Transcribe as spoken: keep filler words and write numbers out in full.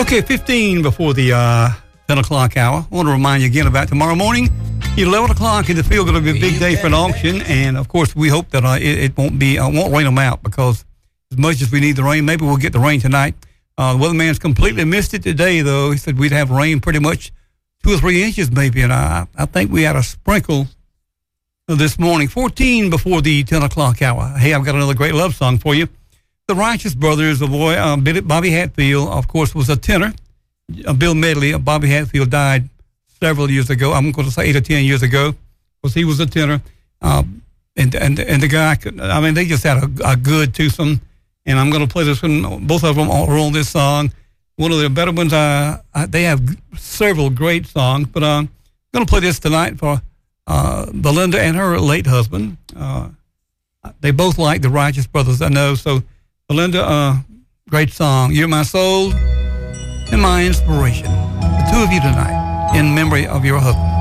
Okay, fifteen before the uh, ten o'clock hour. I want to remind you again about tomorrow morning, eleven o'clock in the field. Going to be a big day for an auction, and of course, we hope that uh, it, it won't be uh, won't rain them out, because as much as we need the rain, maybe we'll get the rain tonight. Uh, the weatherman's completely missed it today, though. He said we'd have rain pretty much two or three inches, maybe, and I I think we had a sprinkle this morning. fourteen before the ten o'clock hour. Hey, I've got another great love song for you. The Righteous Brothers, the boy, uh, Bobby Hatfield, of course, was a tenor. Uh, Bill Medley, uh, Bobby Hatfield died several years ago. I'm going to say eight or ten years ago, because he was a tenor. Uh, and, and and the guy, could, I mean, they just had a, a good twosome. And I'm going to play this one. Both of them are on this song. One of the better ones, uh, I, they have several great songs, but uh, I'm going to play this tonight for uh, Belinda and her late husband. Uh, they both like the Righteous Brothers, I know. So, Belinda, uh, great song. You're my soul and my inspiration. The two of you tonight, in memory of your husband.